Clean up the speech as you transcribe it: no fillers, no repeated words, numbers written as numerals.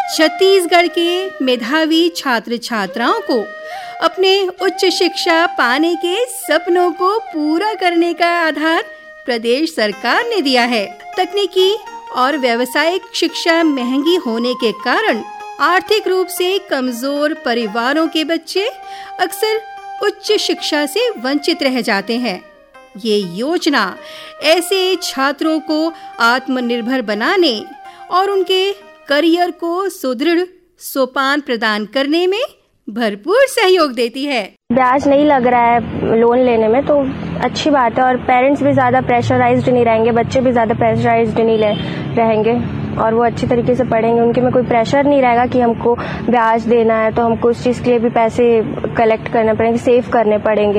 छत्तीसगढ़ के मेधावी छात्र छात्राओं को अपने उच्च शिक्षा पाने के सपनों को पूरा करने का आधार प्रदेश सरकार ने दिया है। तकनीकी और व्यावसायिक शिक्षा महंगी होने के कारण आर्थिक रूप से कमजोर परिवारों के बच्चे अक्सर उच्च शिक्षा से वंचित रह जाते हैं। ये योजना ऐसे छात्रों को आत्मनिर्भर बनाने और उनके करियर को सुदृढ़ सोपान प्रदान करने में भरपूर सहयोग देती है। ब्याज नहीं लग रहा है लोन लेने में, तो अच्छी बात है। और पेरेंट्स भी ज़्यादा प्रेशराइज्ड नहीं रहेंगे, बच्चे भी ज़्यादा प्रेशराइज्ड नहीं रहेंगे और वो अच्छी तरीके से पढ़ेंगे। उनके में कोई प्रेशर नहीं रहेगा कि हमको ब्याज देना है तो हमको उस चीज़ के लिए भी पैसे कलेक्ट करने पड़ेंगे, सेव करने पड़ेंगे।